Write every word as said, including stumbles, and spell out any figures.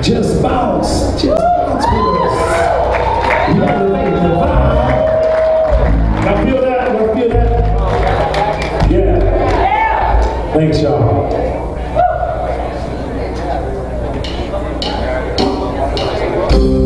Just bounce. Just bounce with us. You elevate the vibe. Y'all feel that? Y'all feel that? Yeah. Thanks, y'all.